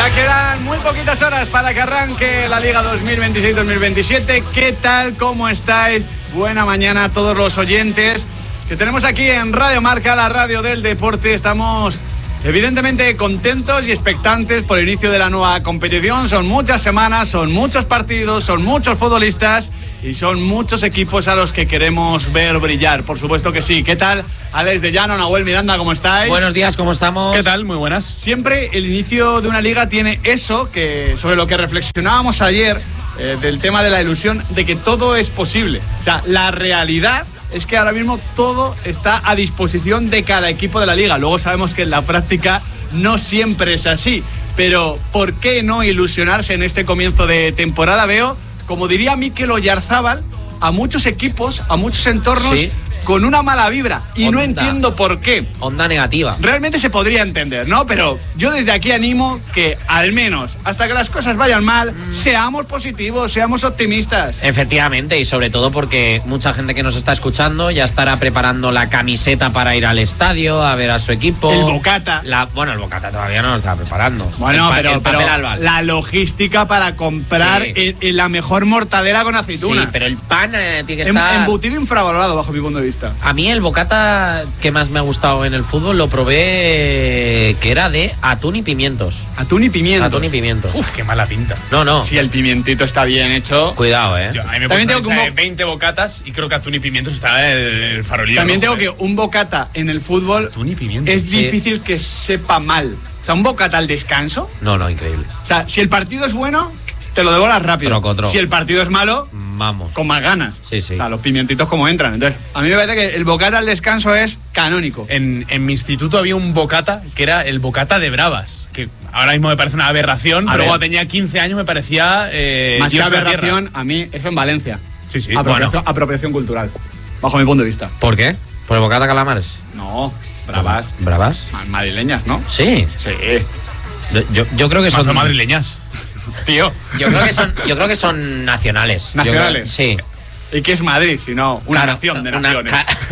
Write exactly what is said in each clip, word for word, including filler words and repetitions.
Ya quedan muy poquitas horas para que arranque la Liga dos mil veintiséis dos mil veintisiete. ¿Qué tal? ¿Cómo estáis? Buena mañana a todos los oyentes que tenemos aquí en Radio Marca, la radio del deporte. Estamos evidentemente contentos y expectantes por el inicio de la nueva competición. Son muchas semanas, son muchos partidos, son muchos futbolistas y son muchos equipos a los que queremos ver brillar. Por supuesto que sí. ¿Qué tal? Alex de Llano, Nahuel Miranda, ¿cómo estáis? Buenos días, ¿cómo estamos? ¿Qué tal? Muy buenas. Siempre el inicio de una liga tiene eso, que sobre lo que reflexionábamos ayer, eh, del tema de la ilusión, de que todo es posible. O sea, la realidad es que ahora mismo todo está a disposición de cada equipo de la liga. Luego sabemos que en la práctica no siempre es así, pero ¿por qué no ilusionarse en este comienzo de temporada? Veo, como diría Mikel Oyarzábal, a muchos equipos, a muchos entornos, sí, con una mala vibra, y onda, no entiendo por qué. Onda negativa. Realmente se podría entender, ¿no? Pero yo desde aquí animo que, al menos, hasta que las cosas vayan mal, mm. seamos positivos, seamos optimistas. Efectivamente, y sobre todo porque mucha gente que nos está escuchando ya estará preparando la camiseta para ir al estadio, a ver a su equipo. El bocata. La, bueno, el bocata todavía no lo está preparando. Bueno, el, pero, el pero albal. La logística para comprar sí. el, el, la mejor mortadela con aceituna. Sí, pero el pan eh, tiene que em, estar... Embutido infravalorado, bajo mi punto de vista. A mí el bocata que más me ha gustado en el fútbol lo probé, que era de atún y pimientos. Atún y pimientos. Atún y pimientos. Uf, qué mala pinta. No, no. Si el pimientito está bien hecho. Cuidado, eh. Yo, a mí me También tengo como como veinte bocatas y creo que atún y pimientos está el, el farolillo. También rojo, tengo eh. que un bocata en el fútbol atún y pimientos. es sí. difícil que sepa mal. O sea, un bocata al descanso. No, no, increíble. O sea, si el partido es bueno, te lo devoras rápido. Troco, troco. Si el partido es malo, vamos, con más ganas. Sí, sí. O sea, los pimientitos como entran. Entonces, a mí me parece que el bocata al descanso es canónico. En, en mi instituto había un bocata que era el bocata de bravas, que ahora mismo me parece una aberración, a pero ver. cuando tenía quince años me parecía eh, Más que Dios de la aberración, tierra. a mí, eso en Valencia. Sí, sí. Apropiación, Bueno. apropiación cultural, bajo mi punto de vista. ¿Por qué? ¿Por el bocata calamares? No, bravas. ¿Bravas? Madrileñas, ¿no? Sí. Sí. Yo, yo, yo creo que Son son... madrileñas. Tío. Yo creo que son, yo creo que son nacionales. ¿Nacionales? Yo creo, sí. ¿Y qué es Madrid? Si no, una Claro, nación de una naciones.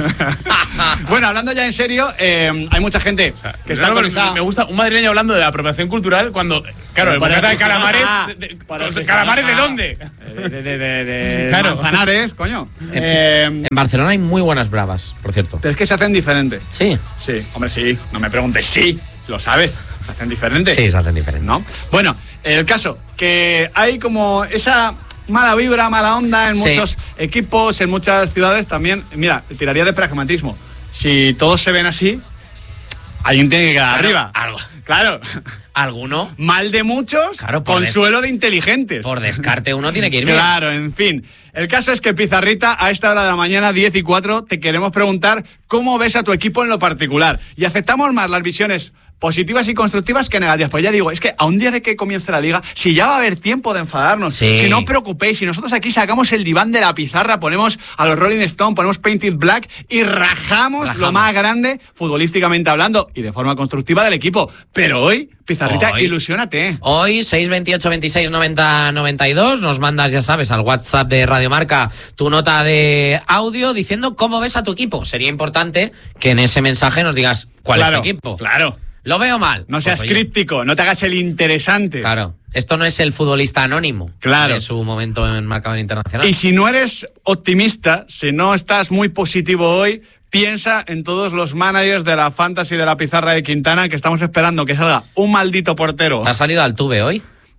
ca- Bueno, hablando ya en serio, eh, hay mucha gente O sea, que está no, con me, esa... me gusta un madrileño hablando de la apropiación cultural cuando, claro, el bocata de calamares. De, de, de, ¿Calamares de dónde? De, de, de, de, de Claro. Manzanares, coño. En, Eh, en Barcelona hay muy buenas bravas, por cierto. pero es que se hacen diferentes. Sí. Sí, hombre, sí. No me preguntes, sí. Lo sabes. Se hacen diferentes. Sí, se hacen diferentes. ¿No? Bueno, el caso, que hay como esa mala vibra, mala onda en Sí. muchos equipos, en muchas ciudades también. Mira, tiraría de pragmatismo. Si todos se ven así, alguien tiene que quedar Claro, arriba. algo. Claro. ¿Alguno? Mal de muchos, Claro, por consuelo de inteligentes. Por descarte uno tiene que ir bien. Claro, en fin. El caso es que, Pizarrita, a esta hora de la mañana, diez y cuatro, te queremos preguntar cómo ves a tu equipo en lo particular. Y aceptamos más las visiones positivas y constructivas que negativas. Pues ya digo, es que a un día de que comience la liga, si ya va a haber tiempo de enfadarnos, Sí. si no os preocupéis, si nosotros aquí sacamos el diván de la pizarra, ponemos a los Rolling Stone, ponemos Painted Black y rajamos, Rajamos. lo más grande, futbolísticamente hablando, y de forma constructiva del equipo. Pero hoy, Pizarrita, Hoy. ilusiónate. Hoy, seis veintiocho veintiséis noventa noventa y dos, nos mandas, ya sabes, al WhatsApp de Radio Marca tu nota de audio diciendo cómo ves a tu equipo. Sería importante que en ese mensaje nos digas cuál Claro, es tu equipo. Claro. Lo veo mal. No seas Pues, oye, críptico, no te hagas el interesante. Claro. Esto no es el futbolista anónimo. Claro. De su momento en marcador internacional. Y si no eres optimista, si no estás muy positivo hoy, piensa en todos los managers de la Fantasy de la Pizarra de Quintana, que estamos esperando que salga un maldito portero. ¿Te has salido al tube hoy?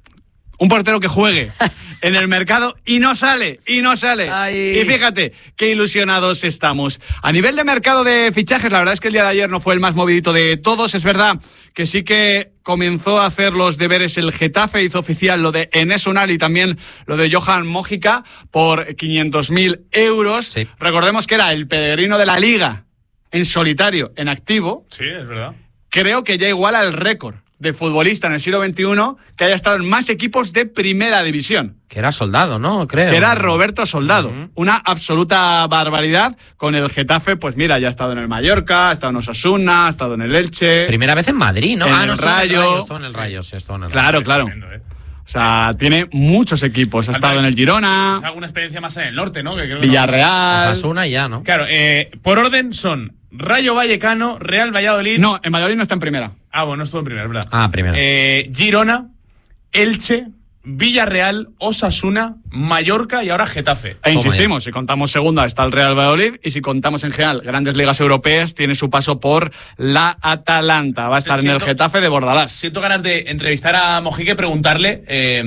Un portero que juegue en el mercado y no sale, y no sale. Ay. Y fíjate qué ilusionados estamos. A nivel de mercado de fichajes, la verdad es que el día de ayer no fue el más movidito de todos. Es verdad que sí que comenzó a hacer los deberes el Getafe, hizo oficial lo de Enes Unal y también lo de Johan Mojica por quinientos mil euros. Sí. Recordemos que era el peregrino de la Liga en solitario, en activo. Sí, es verdad. Creo que ya iguala el récord de futbolista en el siglo veintiuno que haya estado en más equipos de primera división. Que era Soldado, ¿no? Creo. Que era Roberto Soldado. Uh-huh. Una absoluta barbaridad. Con el Getafe, pues mira, ya ha estado en el Mallorca, ha estado en Osasuna, ha estado en el Elche. Primera vez en Madrid, ¿no? En ah, el no, estuvo en el Rayo. Rayo. Estuvo en el Rayo, sí, estuvo en el Rayo. Claro, Es claro. tremendo, ¿eh? O sea, tiene muchos equipos. Ha estado en el Girona, Alguna experiencia más en el norte, ¿no? Que creo que Villarreal. Osasuna y ya, ¿no? no. Claro, eh, por orden son Rayo Vallecano, Real Valladolid. No, en Valladolid no está en primera. Ah, bueno, estuvo en primera, ¿verdad? Ah, primero. Eh, Girona, Elche, Villarreal, Osasuna, Mallorca y ahora Getafe. E insistimos, si contamos segunda está el Real Valladolid y si contamos en general grandes ligas europeas tiene su paso por la Atalanta. Va a estar siento, en el Getafe de Bordalás. Siento ganas de entrevistar a Mojica y preguntarle... Eh,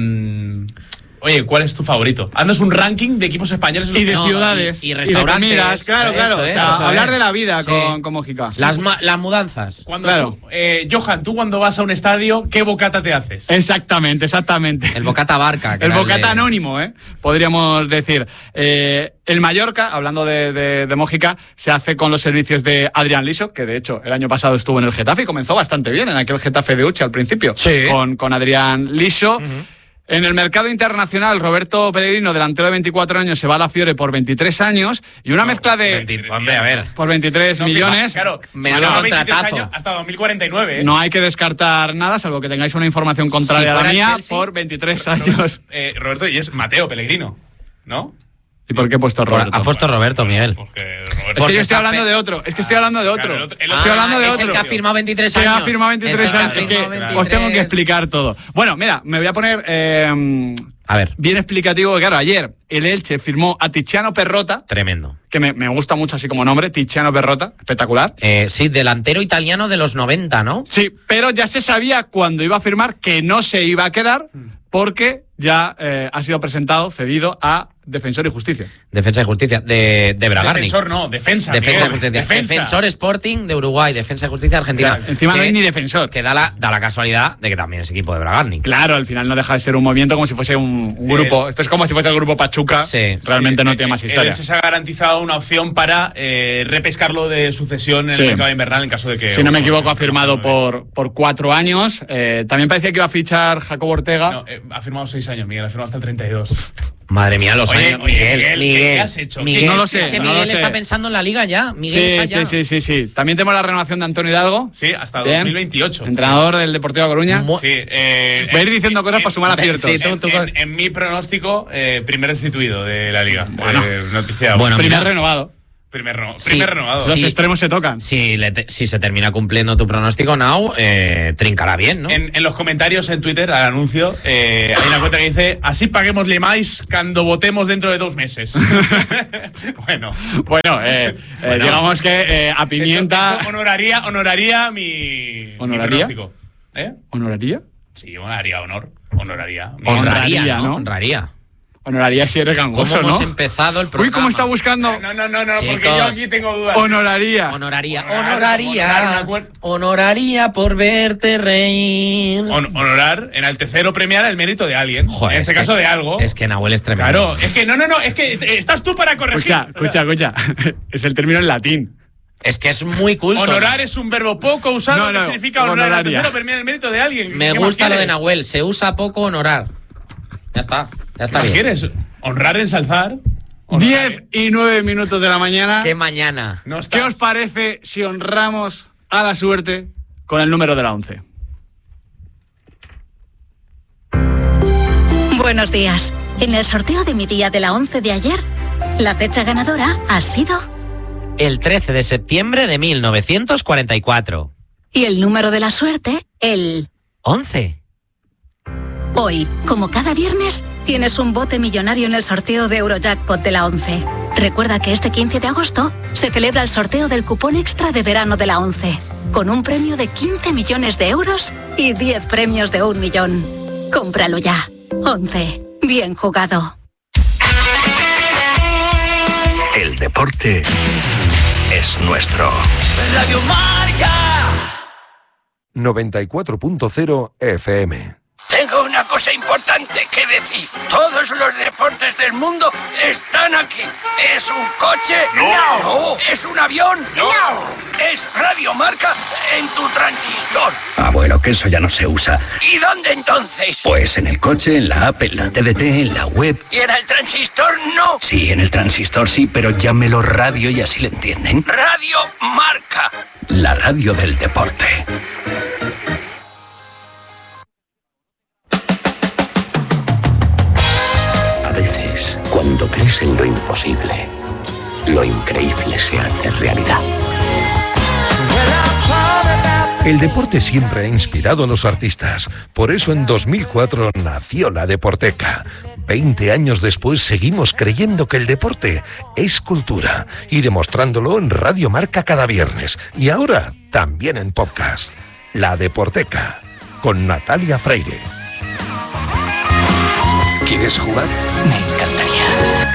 Oye, ¿cuál es tu favorito? Haznos un ranking de equipos españoles y de no, ciudades y, y restaurantes. Y de comidas, claro, claro. Eso, o sea, eso, hablar eh. de la vida sí. con, con Mojica. Las, sí. las mudanzas. Cuando claro. tú, eh, Johan, tú cuando vas a un estadio, ¿qué bocata te haces? Exactamente, exactamente. El bocata barca. El bocata de... anónimo, ¿eh? Podríamos decir. Eh, el Mallorca, hablando de, de, de Mojica, se hace con los servicios de Adrián Liso, que de hecho el año pasado estuvo en el Getafe y comenzó bastante bien en aquel Getafe de Uche al principio. Sí. Con, con Adrián Liso. Uh-huh. En el mercado internacional, Roberto Pellegrino, delantero de veinticuatro años, se va a la Fiore por veintitrés años y una no, mezcla de... veinte, hombre, a ver. Por veintitrés no, millones. Claro, menos contratazo. Años, hasta dos mil cuarenta y nueve. ¿eh? No hay que descartar nada, salvo que tengáis una información contraria si a la mía, Chelsea, por veintitrés años. Eh, Roberto, y es Mateo Pellegrino, ¿no? ¿Y por qué he puesto Roberto? Ha puesto Roberto, Miguel. Porque Roberto es que yo estoy hablando de otro. Es que estoy hablando de otro. Claro, el otro, el otro estoy hablando de es otro. el que ha firmado veintitrés años. Que ha firmado veintitrés años. Es que veintitrés. Os tengo que explicar todo. Bueno, mira, me voy a poner eh, a ver. bien explicativo. Claro, ayer el Elche firmó a Tiziano Perrotta. Tremendo. Que me, me gusta mucho así como nombre, Tiziano Perrotta. Espectacular. Eh, sí, delantero italiano de los noventa, ¿no? Sí, pero ya se sabía cuando iba a firmar que no se iba a quedar porque ya eh, ha sido presentado, cedido a Defensor y Justicia. Defensa y Justicia, de, de Bragarni. Defensor no, defensa. Defensa y Justicia. Defensa. Defensor Sporting de Uruguay, Defensa y Justicia de Argentina. Claro, encima que, no hay ni defensor. Que da la, da la casualidad de que también es equipo de Bragarni. Claro, al final no deja de ser un movimiento como si fuese un, un grupo. Eh, Esto es como si fuese el grupo Pachuca. Sí. Realmente sí, no eh, tiene más historia. El se ha garantizado una opción para eh, repescarlo de sucesión en sí. el mercado invernal en caso de que... Si no me equivoco, ha firmado por, por cuatro años. Eh, también parecía que iba a fichar Jacobo Ortega. No, eh, ha firmado seis años, Miguel. Ha firmado hasta el treinta y dos. Madre mía, los oye, años. Oye, Miguel, Miguel, Miguel, ¿qué has hecho? Miguel, no lo sé. Es que no Miguel lo está sé. pensando en la liga ya. Miguel sí, está sí, ya. sí, sí, sí. También tenemos la renovación de Antonio Hidalgo. Sí, hasta Bien. dos mil veintiocho. Entrenador del Deportivo de Coruña. Mo- Sí, eh, Voy a ir diciendo cosas para sumar aciertos. Sí, tú, tú, en, en, en mi pronóstico, eh, primer destituido de la liga. Bueno. Eh, noticia. Bueno, Primer mira. renovado. Primer, reno- Sí. primer renovado. Los Sí. extremos se tocan. Si, le te- si se termina cumpliendo tu pronóstico, Nau, eh, trincará bien, ¿no? En, en los comentarios en Twitter al anuncio eh, hay una cuenta que dice: así paguémosle más cuando votemos dentro de dos meses. bueno, Bueno, eh, Bueno. eh, digamos que eh, a Pimienta. Eso, eso honoraría, honoraría mi, ¿Honoraría? mi pronóstico. ¿Eh? ¿Honoraría? Sí, honoraría honor. Honoraría. Mi- Honraría, honraría, ¿no? ¿no? Honraría. Honoraría si eres ¿Cómo gangoso, hemos ¿no? empezado el programa? Uy, ¿cómo está buscando? No, no, no, no, porque Chicos. yo aquí tengo dudas. Honoraría. Honoraría, Honorar, honoraría, honorar, me acuerdo. honoraría por verte reír. Hon- honorar, enaltecer o premiar el mérito de alguien. Joder, en este es caso que- de algo. Es que Nahuel es tremendo. Claro, es que no, no, no, es que eh, estás tú para corregir. Escucha, escucha, escucha. Es el término en latín. Es que es muy culto. Honorar es un verbo poco usado No, no, que significa honorar, honoraria. enaltecer o premiar el mérito de alguien. Me ¿Qué más gusta lo de quieres? Nahuel. Se usa poco honorar. Ya está, ya está ¿Qué bien. quieres? Honrar, ensalzar. Honorar, Diez y nueve minutos de la mañana. Que mañana. No estás. ¿Qué os parece si honramos a la suerte con el número de la once? Buenos días. En el sorteo de mi día de la once de ayer, la fecha ganadora ha sido... El trece de septiembre de mil novecientos cuarenta y cuatro. Y el número de la suerte, el... once. Hoy, como cada viernes, tienes un bote millonario en el sorteo de Eurojackpot de la once. Recuerda que este quince de agosto se celebra el sorteo del cupón extra de verano de la once, con un premio de quince millones de euros y diez premios de un millón. Cómpralo ya. once. Bien jugado. El deporte es nuestro. Radio Marca. noventa y cuatro punto cero F M. Tengo una cosa importante que decir. Todos los deportes del mundo están aquí. ¿Es un coche? No. No. ¿Es un avión? No. Es Radio Marca en tu transistor. Ah, bueno, que eso ya no se usa. ¿Y dónde entonces? Pues en el coche, en la app, en la T D T, en la web. ¿Y en el transistor no? Sí, en el transistor sí, pero llámelo radio y así le entienden. Radio Marca. La radio del deporte. A veces, cuando crees en lo imposible, lo increíble se hace realidad. Well, I thought about El deporte siempre ha inspirado a los artistas. Por eso en dos mil cuatro nació la Deporteca. Veinte años después seguimos creyendo que el deporte es cultura y demostrándolo en Radio Marca cada viernes. Y ahora también en podcast. La Deporteca, con Natalia Freire. ¿Quieres jugar? Me encantaría.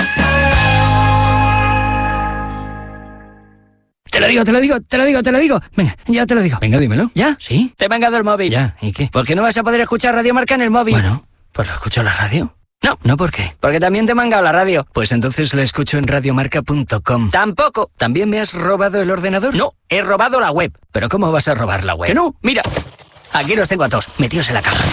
Te lo digo, te lo digo, te lo digo, te lo digo. Venga, ya te lo digo. Venga, dímelo. ¿Ya? ¿Sí? Te he mangado el móvil. Ya, ¿y qué? ¿Por qué no vas a poder escuchar Radio Marca en el móvil? Bueno, pues lo escucho en la radio. No, no, ¿por qué? Porque también te he mangado la radio. Pues entonces la escucho en radiomarca punto com. Tampoco. ¿También me has robado el ordenador? No, he robado la web. ¿Pero cómo vas a robar la web? Que no, mira. Aquí los tengo a todos, metidos en la caja.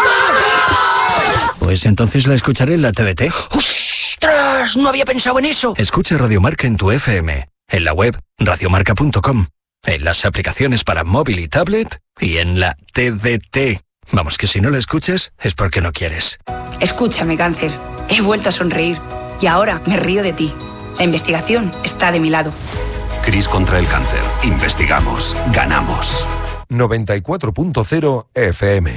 Pues entonces la escucharé en la T V T. ¡Ostras! No había pensado en eso. Escucha Radio Marca en tu F M, en la web radiomarca punto com, en las aplicaciones para móvil y tablet y en la T D T. Vamos, que si no la escuchas es porque no quieres. Escúchame, cáncer. He vuelto a sonreír y ahora me río de ti. La investigación está de mi lado. Cris contra el cáncer. Investigamos. Ganamos. noventa y cuatro punto cero F M.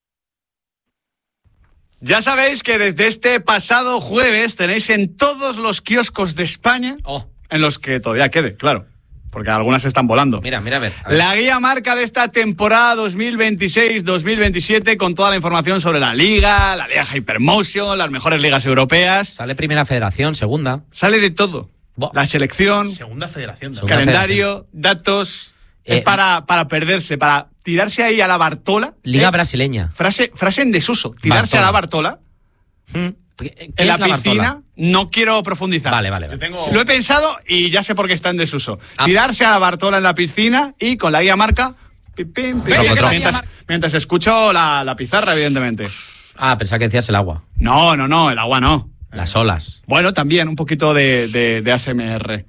Ya sabéis que desde este pasado jueves tenéis en todos los kioscos de España, Oh, en los que todavía quede, claro, porque algunas están volando. mira, mira, a ver. a ver. La guía marca de esta temporada dos mil veintiséis dos mil veintisiete con toda la información sobre la Liga, la Liga Hypermotion, las mejores ligas europeas. Sale Primera Federación, Segunda. Sale de todo. Buah. La selección, Segunda federación. Segunda calendario, datos. Eh, es para, para perderse, para tirarse ahí a la Bartola. Liga ¿eh? brasileña. Frase, frase en desuso. Tirarse Bartola. a la Bartola. Mm. ¿Qué En la es la piscina, Bartola? no quiero profundizar. Vale, vale, Yo vale. tengo... Lo he pensado y ya sé por qué está en desuso. Ah. Tirarse a la Bartola en la piscina y con la guía marca. Pim, pim, pim, Venga, otro. mientras, mientras escucho la, la pizarra, evidentemente. Ah, pensaba que decías el agua. No, no, no, el agua no. Las olas. Bueno, también un poquito de, de, de A S M R.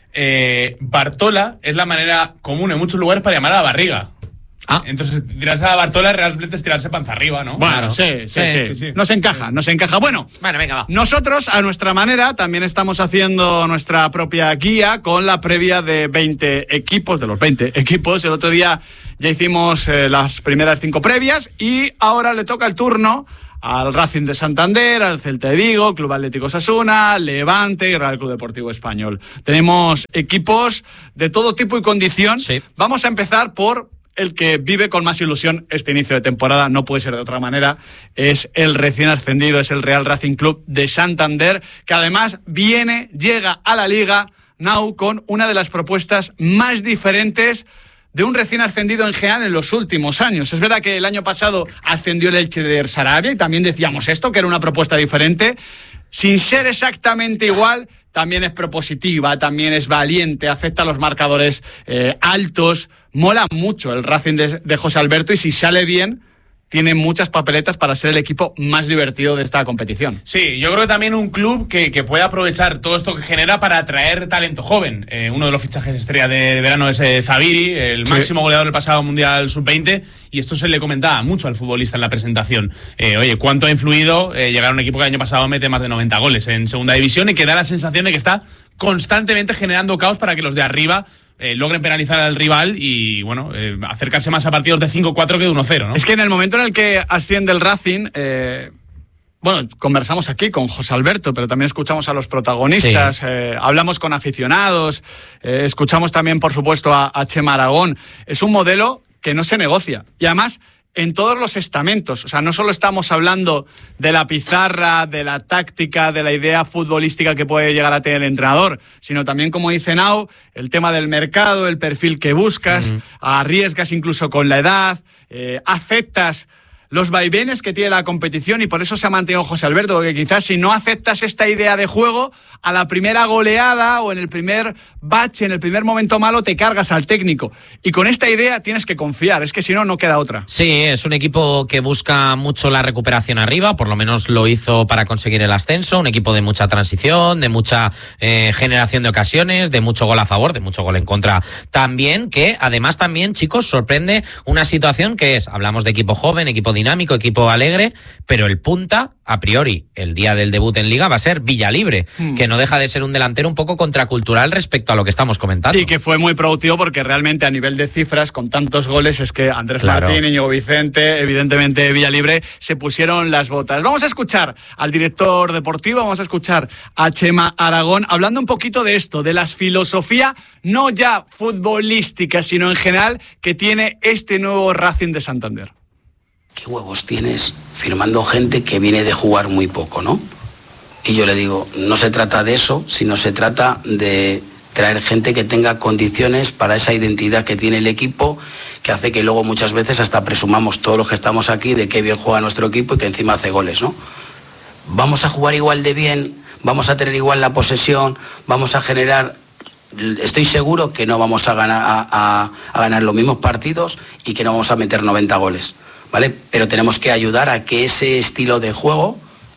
Eh, Bartola es la manera común en muchos lugares para llamar a la barriga. Ah. Entonces, tirarse a la Bartola realmente es tirarse panza arriba, ¿no? Bueno, Claro. sí, sí, Sí, sí, sí, sí. Nos encaja, nos encaja. Bueno, Bueno, venga, va. nosotros, a nuestra manera, también estamos haciendo nuestra propia guía con la previa de veinte equipos, de los veinte equipos. El otro día ya hicimos eh, las primeras cinco previas y ahora le toca el turno al Racing de Santander, al Celta de Vigo, Club Atlético Osasuna, Levante y Real Club Deportivo Español. Tenemos equipos de todo tipo y condición. Sí. Vamos a empezar por el que vive con más ilusión este inicio de temporada, no puede ser de otra manera, es el recién ascendido, es el Real Racing Club de Santander, que además viene, llega a la Liga Now con una de las propuestas más diferentes de un recién ascendido en general en los últimos años. Es verdad que el año pasado ascendió el Elche de Sarabia y también decíamos esto, que era una propuesta diferente. Sin ser exactamente igual, también es propositiva, también es valiente, acepta los marcadores eh, altos. Mola mucho el Racing de, de José Alberto y si sale bien, tiene muchas papeletas para ser el equipo más divertido de esta competición. Sí, yo creo que también un club que, que puede aprovechar todo esto que genera para atraer talento joven. Eh, uno de los fichajes estrella de verano es eh, Zaviri, el Sí. máximo goleador del pasado Mundial sub veinte, y esto se le comentaba mucho al futbolista en la presentación. Eh, oye, ¿cuánto ha influido eh, llegar a un equipo que el año pasado mete más de noventa goles en segunda división y que da la sensación de que está constantemente generando caos para que los de arriba Eh, logren penalizar al rival y, bueno, eh, acercarse más a partidos de cinco cuatro que de uno cero, ¿no? Es que en el momento en el que asciende el Racing, eh, bueno, conversamos aquí con José Alberto, pero también escuchamos a los protagonistas, Sí. eh, hablamos con aficionados, eh, escuchamos también, por supuesto, a, a Chema Aragón. Es un modelo que no se negocia y además en todos los estamentos. O sea, no solo estamos hablando de la pizarra, de la táctica, de la idea futbolística que puede llegar a tener el entrenador, sino también, como dice Nau, el tema del mercado, el perfil que buscas, uh-huh. arriesgas incluso con la edad, eh, aceptas los vaivenes que tiene la competición y por eso se ha mantenido José Alberto, porque quizás si no aceptas esta idea de juego, a la primera goleada o en el primer bache, en el primer momento malo, te cargas al técnico. Y con esta idea tienes que confiar, es que si no, no queda otra. Sí, es un equipo que busca mucho la recuperación arriba, por lo menos lo hizo para conseguir el ascenso, un equipo de mucha transición, de mucha eh, generación de ocasiones, de mucho gol a favor, de mucho gol en contra también, que además también, chicos, sorprende una situación que es, hablamos de equipo joven, equipo de dinámico, equipo alegre, pero el punta, a priori, el día del debut en Liga va a ser Villalibre, mm. que no deja de ser un delantero un poco contracultural respecto a lo que estamos comentando. Y que fue muy productivo porque realmente a nivel de cifras, con tantos goles, es que Andrés claro. Martín, Íñigo Vicente, evidentemente Villalibre, se pusieron las botas. Vamos a escuchar al director deportivo, vamos a escuchar a Chema Aragón, hablando un poquito de esto, de la filosofía, no ya futbolística, sino en general, que tiene este nuevo Racing de Santander. ¿Qué huevos tienes firmando gente que viene de jugar muy poco, no? Y yo le digo, no se trata de eso, sino se trata de traer gente que tenga condiciones para esa identidad que tiene el equipo, que hace que luego muchas veces hasta presumamos todos los que estamos aquí de qué bien juega nuestro equipo y que encima hace goles, ¿no? Vamos a jugar igual de bien, vamos a tener igual la posesión, vamos a generar... Estoy seguro que no vamos a ganar, a, a, a ganar los mismos partidos y que no vamos a meter noventa goles, ¿vale? Pero tenemos que ayudar a que ese estilo de juego,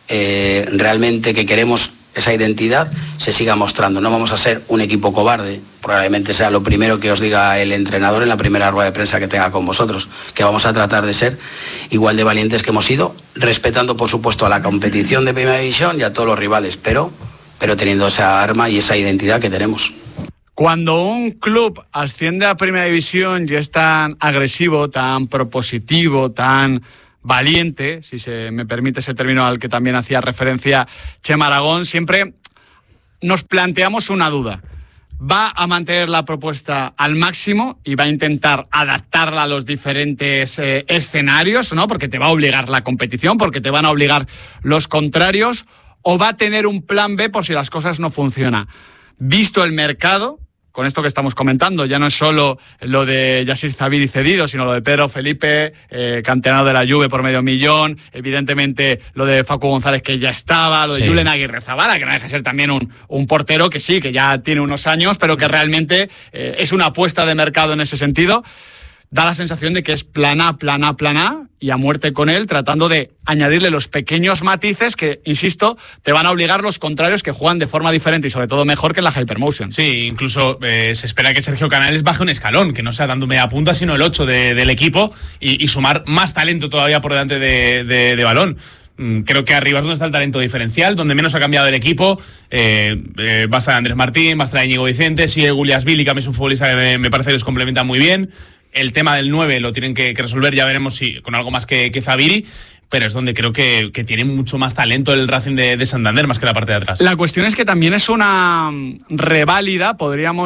eh, realmente que queremos esa identidad, se siga mostrando. No vamos a ser un equipo cobarde, probablemente sea lo primero que os diga el entrenador en la primera rueda de prensa que tenga con vosotros, que vamos a tratar de ser igual de valientes que hemos sido, respetando por supuesto a la competición de Primera División y a todos los rivales, pero, pero teniendo esa arma y esa identidad que tenemos. Cuando un club asciende a Primera División y es tan agresivo, tan propositivo, tan valiente, si se me permite ese término al que también hacía referencia Chema Aragón, siempre nos planteamos una duda. ¿Va a mantener la propuesta al máximo y va a intentar adaptarla a los diferentes eh, escenarios, ¿no? Porque te va a obligar la competición, porque te van a obligar los contrarios, o va a tener un plan B por si las cosas no funcionan? Visto el mercado, con esto que estamos comentando, ya no es solo lo de Yassir Zabiri cedido, sino lo de Pedro Felipe, eh, canterano de la Juve por medio millón, evidentemente lo de Facu González que ya estaba, lo de sí. Julen Aguirrezabala, que no deja de ser también un, un portero que sí, que ya tiene unos años, pero que realmente eh, es una apuesta de mercado en ese sentido. Da la sensación de que es plan A, plan A, plan A, y a muerte con él, tratando de añadirle los pequeños matices que, insisto, te van a obligar los contrarios que juegan de forma diferente y sobre todo mejor que en la Hypermotion. Sí, incluso eh, se espera que Sergio Canales baje un escalón, que no sea dando media punta, sino el ocho de, del equipo y, y sumar más talento todavía por delante de, de, de balón. Creo que arriba es donde está el talento diferencial, donde menos ha cambiado el equipo. Eh, eh, va a estar Andrés Martín, va a estar Íñigo Vicente, sigue Guliasvili, que a mí es un futbolista que me, me parece que los complementa muy bien. El tema del nueve lo tienen que, que resolver, ya veremos si con algo más que, que Zabiri, pero es donde creo que, que tiene mucho más talento el Racing de, de Santander, más que la parte de atrás. La cuestión es que también es una reválida, podríamos